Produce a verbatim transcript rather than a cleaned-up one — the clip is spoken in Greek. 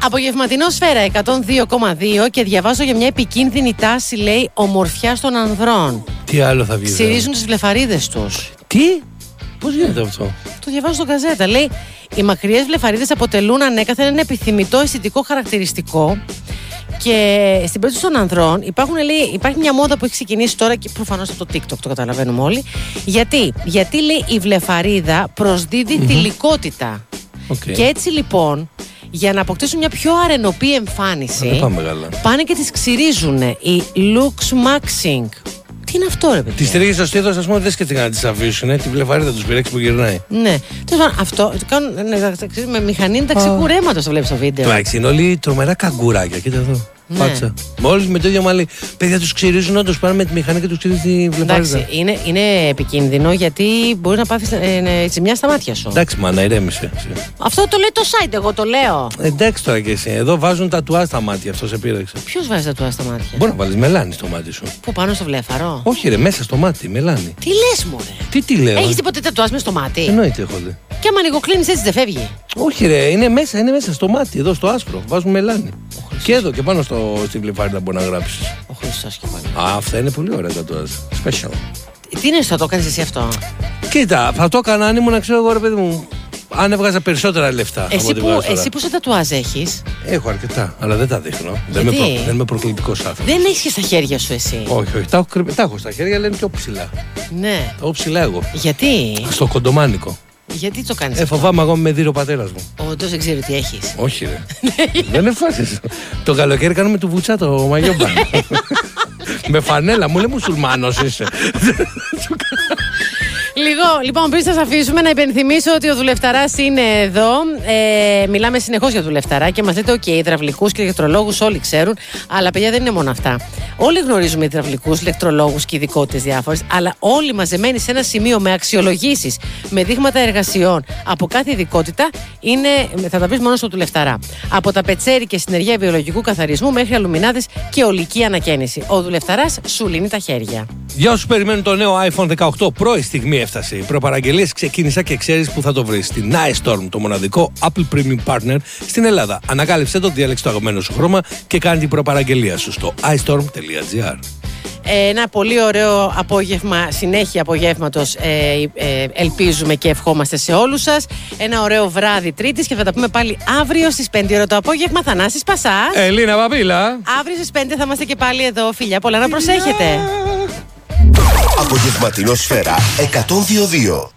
Απογευματινό Σφαίρα εκατόν δύο κόμμα δύο και διαβάζω για μια επικίνδυνη τάση, λέει, ομορφιά των ανδρών. Τι άλλο θα βγει? Ξυρίζουν τις βλεφαρίδες τους. Τι? Πώς γίνεται αυτό? Το διαβάζω στον Καζέτα. Λέει, οι μακριές βλεφαρίδες αποτελούν ανέκαθεν ένα επιθυμητό αισθητικό χαρακτηριστικό. Και στην περίπτωση των ανδρών υπάρχουν, λέει, υπάρχει μια μόδα που έχει ξεκινήσει τώρα και προφανώς από το TikTok, το καταλαβαίνουμε όλοι. Γιατί, Γιατί λέει, η βλεφαρίδα προσδίδει mm-hmm. θηλυκότητα. Okay. Και έτσι λοιπόν, για να αποκτήσουν μια πιο αρενοπή εμφάνιση, πάνε και τις ξυρίζουν. Η looks maxing. Τι είναι αυτό, ρε παιδιά? Τη στηρίγει στο στήθος, α πούμε, δεν σκέφτηκαν να τη αφήσουν. Ε, τη βλεφαρίδα του πειράξει που γυρνάει. Ναι. Τέλος πάντων, αυτό κάνουν με μηχανή ταξικουρέματος, το βλέπει στο βίντεο. Εντάξει, είναι όλοι τρομερά καγκουράκια. Κοίτα εδώ. Ναι. Πάτσα. Μόλις με το ίδιο μαλλί. Παιδιά, τους ξυρίζουν όντως, πάνε με τη μηχανή και τους ξυρίζουν τη βλεφαρίδα. Εντάξει, είναι, είναι επικίνδυνο γιατί μπορεί να πάθεις ε, ζημιά στα μάτια σου. Εντάξει, μα να ηρέμησε. Αυτό το λέει το site, εγώ το λέω. Εντάξει τώρα και εσύ. Εδώ βάζουν τατουάζ στα μάτια, αυτό σε πείραξε. Ποιος βάζει τατουάζ στα μάτια? Μπορεί να βάλεις μελάνι στο μάτι σου. Πού, πάνω στο βλέφαρο? Όχι, ρε, μέσα στο μάτι, μελάνι. Τι λες, μωρέ? Τι τι λέω? Έχεις τίποτε τατουάζ μέσα στο μάτι? Εννοείται, έχω δει. Και άμα ανοιγοκλίνεις έτσι δεν φεύγει? Όχι, ρε, είναι μέσα, είναι μέσα στο μάτι, εδώ στο άσπρο. Βάζουν μελάνι. Και εδώ και πάνω στο, στην βλεφάριδα μπορεί να γράψεις. Ο Χριστός και πάλι. Α, αυτά είναι πολύ ωραία τατουάζ. Special. Τι είναι αυτό, το κάνεις εσύ αυτό? Κοίτα, θα το έκανα αν ήμουν, ξέρω εγώ, ρε παιδί μου, αν έβγαζα περισσότερα λεφτά. Εσύ, που, εσύ πόσα τατουάζ έχεις? Έχω αρκετά, αλλά δεν τα δείχνω. Δεν είμαι, προ, δεν είμαι προκλητικός άνθρωπος. Δεν έχεις και στα χέρια σου εσύ? Όχι, όχι. Τα έχω, τα έχω στα χέρια, αλλά είναι πιο ψηλά. Ναι. Τα έχω ψηλά εγώ. Γιατί? Στο κοντομάνικο. Γιατί το κάνεις? Ε, φοβάμαι εγώ με δει ο πατέρας μου. Όντως δεν ξέρω τι έχεις. Όχι, ρε. Δεν είναι φάση. Το καλοκαίρι κάνουμε του βουτσά το μαγιόμπαν. Με φανέλα, μου λέει μουσουλμάνος είσαι. Λίγο, λοιπόν, πριν σας αφήσουμε να υπενθυμίσω ότι ο Δουλευταράς είναι εδώ. Ε, μιλάμε συνεχώς για Δουλευταρά και μας λέτε: OK, υδραυλικούς και ηλεκτρολόγους όλοι ξέρουν. Αλλά παιδιά, δεν είναι μόνο αυτά. Όλοι γνωρίζουμε υδραυλικούς, ηλεκτρολόγους και ειδικότητες διάφορες. Αλλά όλοι μαζεμένοι σε ένα σημείο με αξιολογήσεις, με δείγματα εργασιών από κάθε ειδικότητα, είναι, θα τα βρεις μόνο στο Δουλευταρά. Από τα πετσέρι και συνεργεία βιολογικού καθαρισμού μέχρι αλουμινάδες και ολική ανακαίνιση. Ο Δουλευταράς σου λύνει τα χέρια. Για όσους περιμένουν το νέο άιφον δεκαοκτώ Pro, η στιγμή έφτασε. Οι προπαραγγελίες ξεκίνησα και ξέρεις που θα το βρεις. Στην iStorm, το μοναδικό Apple Premium Partner στην Ελλάδα. Ανακάλυψε το, διάλεξε το αγαπημένο σου χρώμα και κάνει την προπαραγγελία σου στο άι στορμ τελεία τζι άρ. Ένα πολύ ωραίο απόγευμα, συνέχεια απογεύματος, ε, ε, ελπίζουμε και ευχόμαστε σε όλους σας. Ένα ωραίο βράδυ Τρίτης και θα τα πούμε πάλι αύριο στις πέντε ώρα το απόγευμα. Θανάσης Πασάς, Ελίνα Παπίλα. Αύριο στις πέντε θα είμαστε και πάλι εδώ. Φιλιά πολλά, να προσέχετε. Απογευματινό Σφαίρα εκατόν δύο κόμμα δύο.